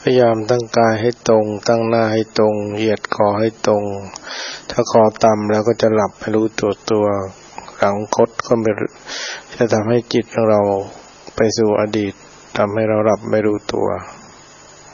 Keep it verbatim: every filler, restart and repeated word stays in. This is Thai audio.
พยายามตั้งกายให้ตรงตั้งหน้าให้ตรงเหยียดคอให้ตรงถ้าคอต่ำแล้วก็จะหลับไม่รู้ตัวตัวหลังคดก็ไม่จะทำให้จิตของเราไปสู่อดีตทำให้เราหลับไม่รู้ตัว